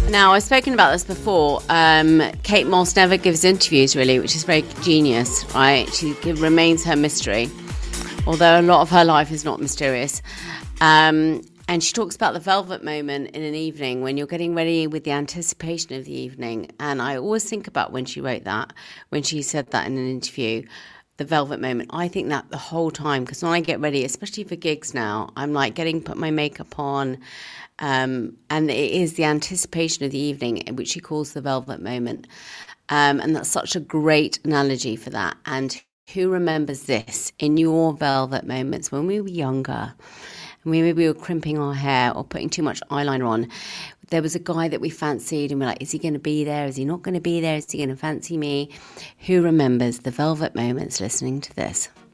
Now, I've spoken about this before. Kate Moss never gives interviews, really, which is very genius, right? She remains her mystery, although a lot of her life is not mysterious. And she talks about the velvet moment in an evening when you're getting ready with the anticipation of the evening. And I always think about when she wrote that, when she said that in an interview, the velvet moment. I think that the whole time, because when I get ready, especially for gigs now, I'm like put my makeup on, and it is the anticipation of the evening, which she calls the velvet moment. And that's such a great analogy for that. And who remembers this in your velvet moments when we were younger? Maybe we were crimping our hair or putting too much eyeliner on. There was a guy that we fancied and we're like, is he going to be there? Is he not going to be there? Is he going to fancy me? Who remembers the velvet moments listening to this?